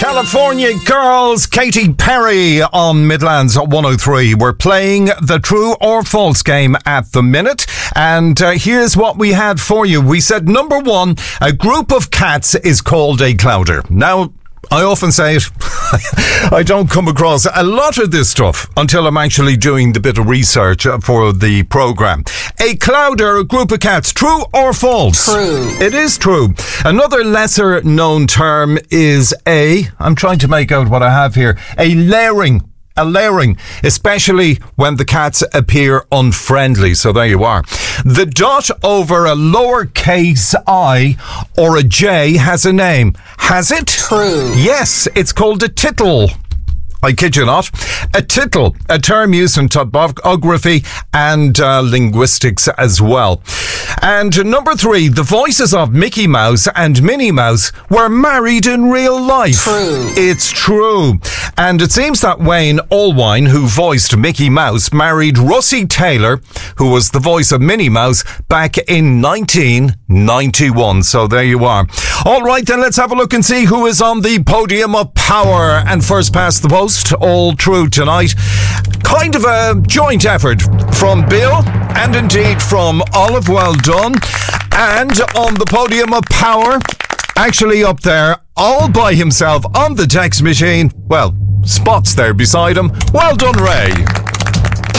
California Girls, Katy Perry on Midlands 103. We're playing the true or false game at the minute. And here's what we had for you. We said number one, a group of cats is called a clowder. Now, I often say it, I don't come across a lot of this stuff until I'm actually doing the bit of research for the programme. A clowder, a group of cats, true or false? True. It is true. Another lesser known term is I'm trying to make out what I have here, a layering. A layering, especially when the cats appear unfriendly. So there you are. The dot over a lowercase I or a J has a name. Has it? True. Yes, it's called a tittle. I kid you not. A tittle, a term used in typography and linguistics as well. And number three, the voices of Mickey Mouse and Minnie Mouse were married in real life. True. It's true. And it seems that Wayne Allwine, who voiced Mickey Mouse, married Russie Taylor, who was the voice of Minnie Mouse, back in 1991. So there you are. All right, then let's have a look and see who is on the podium of power. And first past the post, all true tonight. Kind of a joint effort from Bill and indeed from Olive. Well done. And on the podium of power, actually up there all by himself on the text machine, well, Spot's there beside him. Well done, Ray.